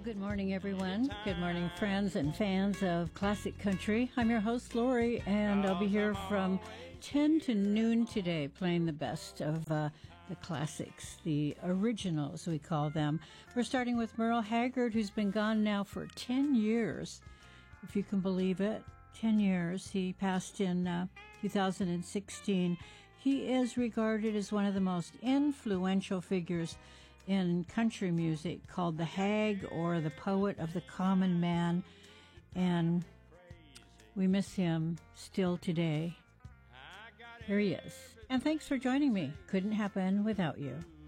good morning, everyone. Good morning, friends and fans of classic country. I'm your host, Lori, and I'll be here from 10 to noon today playing the best of the classics, the originals, we call them. We're starting with Merle Haggard, who's been gone now for 10 years, if you can believe it. 10 years. He passed in 2016. He is regarded as one of the most influential figures in country music, called the Hag or the Poet of the Common Man, and we miss him still today. Here he is. And thanks for joining me. Couldn't happen without you.